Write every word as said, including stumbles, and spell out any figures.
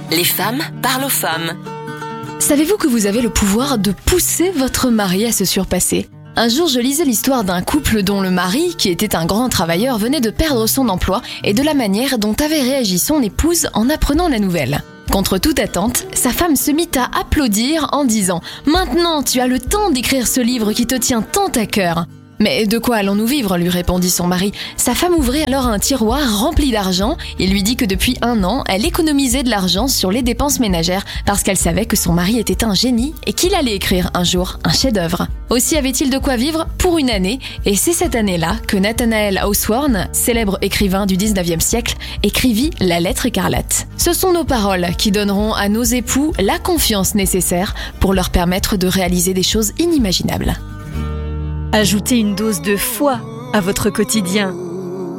Les femmes parlent aux femmes. Savez-vous que vous avez le pouvoir de pousser votre mari à se surpasser ? Un jour, je lisais l'histoire d'un couple dont le mari, qui était un grand travailleur, venait de perdre son emploi et de la manière dont avait réagi son épouse en apprenant la nouvelle. Contre toute attente, sa femme se mit à applaudir en disant « Maintenant, tu as le temps d'écrire ce livre qui te tient tant à cœur !» « Mais de quoi allons-nous vivre ?» lui répondit son mari. Sa femme ouvrit alors un tiroir rempli d'argent et lui dit que depuis un an, elle économisait de l'argent sur les dépenses ménagères parce qu'elle savait que son mari était un génie et qu'il allait écrire un jour un chef-d'œuvre. Aussi avait-il de quoi vivre pour une année et c'est cette année-là que Nathanael Hawthorne, célèbre écrivain du dix-neuvième siècle, écrivit La lettre écarlate. Ce sont nos paroles qui donneront à nos époux la confiance nécessaire pour leur permettre de réaliser des choses inimaginables. Ajoutez une dose de foi à votre quotidien.